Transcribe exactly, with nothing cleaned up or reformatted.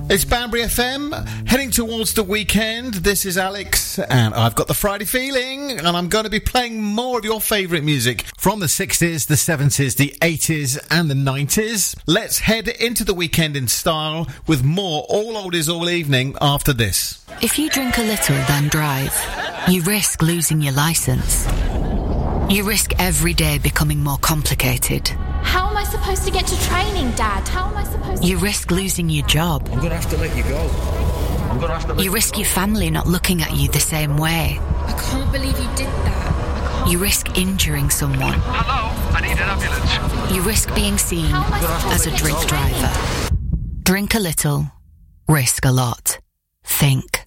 It's Banbury F M, heading towards the weekend. This is Alex, and I've got the Friday feeling, and I'm going to be playing more of your favourite music from the sixties, the seventies, the eighties, and the nineties. Let's head into the weekend in style with more All Oldies All Evening after this. If you drink a little, then drive, you risk losing your licence. You risk every day becoming more complicated. How am I supposed to get to training, Dad? How am I supposed to... You risk losing your job. I'm going to have to let you go. I'm going to have to let You risk your family not looking at you the same way. I can't believe you did that. You risk injuring someone. Hello, I need an ambulance. You risk being seen as a drink driver. Drink a little, risk a lot. Think.